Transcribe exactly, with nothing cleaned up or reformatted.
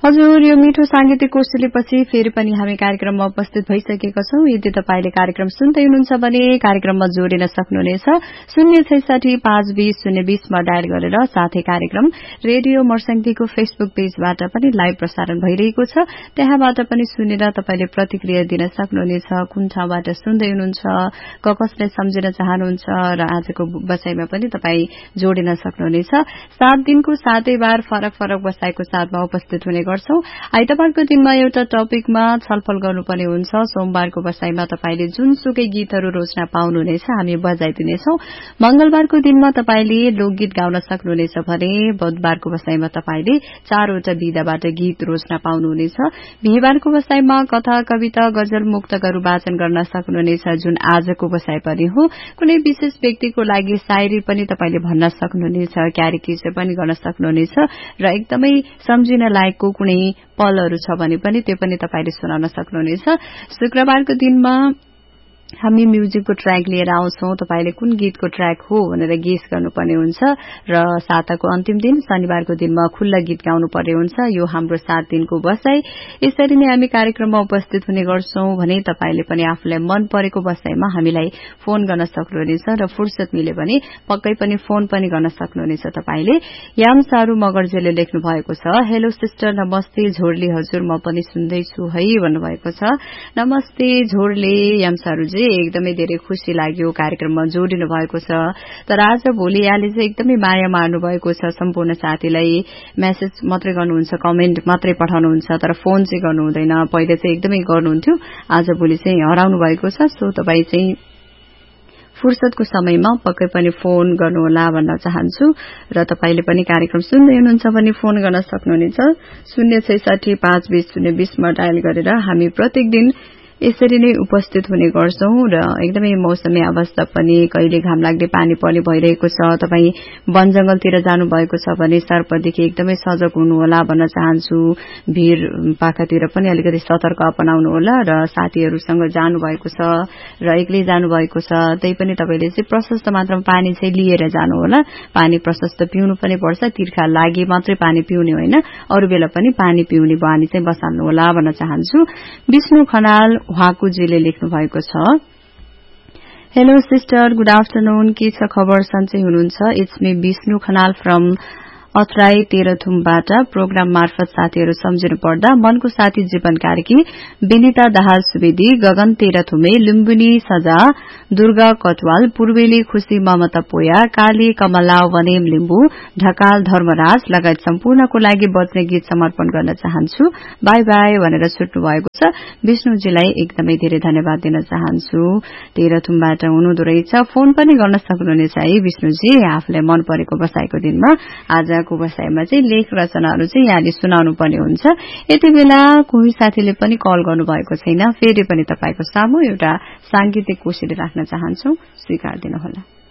हजुर, यो मिठो सांगीतिक कोसेलीपछि फेरि पनि हामी कार्यक्रममा उपस्थित भइसकेका छौं। यदि तपाईले कार्यक्रम सुन्दै हुनुहुन्छ भने कार्यक्रममा जोडिन सक्नुहुनेछ शून्य छैसठी पाँच बीस शून्य बीसमा डायल गरेर, साथै कार्यक्रम रेडियो मर्स्याङदीको फेसबुक पेजबाट पनि लाइभ प्रसारण भइरहेको छ। त्यहाँबाट पनि सुनेर तपाईले प्रतिक्रिया दिन सक्नुहुनेछ। कुन ठाउँबाट सुन्दै हुनुहुन्छ, क कसलाई सम्झिन चाहनुहुन्छ र आजको बसाइमा पनि तपाई जोडिन सक्नुहुनेछ। सात दिनको सातै बार फरक फरक बसाइको साथमा उपस्थित हुने गर्छौं। आइतबारको दिनमा एउटा टपिकमा छलफल गर्नुपर्ने हुन्छ। सोमबारको बसाइमा तपाईले जुनसुकै गीतहरू रोज्न पाउनुहुनेछ, हामी बजाइदिनेछौं। मंगलबारको दिनमा तपाईले लोकगीत गाउन सक्नुहुनेछ भने बुधबारको बसाइमा तपाईले चारवटा विधाबाट गीत रोज्न पाउनुहुनेछ। बिहीबारको बसाइमा कथा, कविता, गजल, मुक्तकहरू वाचन गर्न सक्नुहुनेछ, जुन आजको बसाइ पनि हो। कुनै विशेष व्यक्तिको लागि शायरी पनि तपाईले भन्न सक्नुहुनेछ, क्यारेक्टर पनि गर्न सक्नुहुनेछ र एकदमै सम्झिन लायकको कुनै पलहरू छ भने पनि त्यो पनि तपाईले सुनाउन सक्नुहुनेछ। शुक्रबारको दिनमा हामी म्युजिकको ट्र्याक लिएर आउँछौं। तपाईले कुन गीतको ट्र्याक हो भनेर गेस गर्नुपर्ने हुन्छ र साताको अन्तिम दिन शनिबारको दिनमा खुल्ला गीत गाउनु पर्ने हुन्छ। यो हाम्रो सात दिनको बसाई। यसरी नै हामी कार्यक्रममा उपस्थित हुने गर्छौं भने तपाईले पनि आफूलाई मन परेको बसाईमा हामीलाई फोन गर्न सक्नुहुनेछ र फुर्सद मिल्यो भने पक्कै पनि फोन पनि गर्न सक्नुहुनेछ। तपाईले याम सारू मगर्जेले लेख्नु भएको छ, हेलो सिस्टर, नमस्ते झोरले हजुर, म पनि सुन्दैछु है भन्नुभएको छ। नमस्ते झोरले याम सारूजी, एकदमै धेरै खुशी लाग्यो कार्यक्रममा जोडिनु भएको छ। तर आज भोलि यहाँले चाहिँ एकदमै माया मार्नु भएको छ। सम्पूर्ण साथीलाई मेसेज मात्रै गर्नुहुन्छ, कमेन्ट मात्रै पठाउनुहुन्छ, तर फोन चाहिँ गर्नु हुँदैन। पहिले चाहिँ एकदमै गर्नुहुन्थ्यो, आज भोलि चाहिँ हराउनु भएको छ। सो तपाई चाहिँ फुर्सदको समयमा पक्कै पनि फोन गर्नुहोला भन्न चाहन्छु र तपाईले पनि कार्यक्रम सुन्दै हुनुहुन्छ भने फोन गर्न सक्नुहुनेछ शून्य छैसठी पाँच बीस शून्य बीसमा डायल गरेर। हामी प्रत्येक दिन यसरी नै उपस्थित हुने गर्छौं र एकदमै मौसमी अवस्था पनि कहिले घाम लाग्दै पानी पर्ने भइरहेको छ। तपाई वन जंगलतिर जानु भएको छ भने सर्पदेखि एकदमै सजग हुनुहोला भन्न चाहन्छु। भीड़ पाखातिर पनि अलिकति सतर्क अपनाउनु होला र साथीहरूसँग जानु भएको छ र एक्लै जानु भएको छ, त्यही पनि तपाईले चाहिँ प्रशस्त मात्रामा पानी चाहिँ लिएर जानु होला। पानी प्रशस्त पिउनु पनि पर्छ, तिर्खा लागि मात्रै पानी पिउने होइन, अरू बेला पनि पानी पिउने बानी चाहिँ बसाल्नु होला भन्न चाहन्छु। विष्णु खनाल उहाँकोजीले लेख्नु भएको छ, हेलो सिस्टर, गुड आफ्टरनून, के छ खबर, सन्चै हुनुहुन्छ? It's me Vishnu Khanal from अथराई तेह्रथुमबाट। Programme मार्फत साथीहरू सम्झिनु पर्दा मनको साथी जीवन कार्की, विनिता दाहाल सुवेदी, गगन तेह्रथुमे, लुम्बिनी सजा, दुर्गा कटवाल, पूर्वेली खुशी, ममता पोया, काली कमला, वनेम लिम्बू, ढकाल धर्मराज लगायत सम्पूर्णको लागि बज्ने गीत समर्पण गर्न चाहन्छु। बाई बाई भनेर छुट्नु भएको छ। विष्णुजीलाई एकदमै धेरै धन्यवाद दिन चाहन्छु। तेह्रथुमबाट हुनुहुँदो रहेछ, फोन पनि गर्न सक्नुहुनेछ है विष्णुजी, आफूलाई मन परेको बसाइको दिनमा। आज को बसाइमा चाहिँ लेख रचनाहरू चाहिँ यहाँले सुनाउनु पर्ने हुन्छ। यति बेला कोही साथीले पनि कल गर्नु भएको छैन। फेरि पनि तपाईको सामु एउटा सांगीतिक कोसेली राख्न चाहन्छु, स्वीकार दिनुहोला।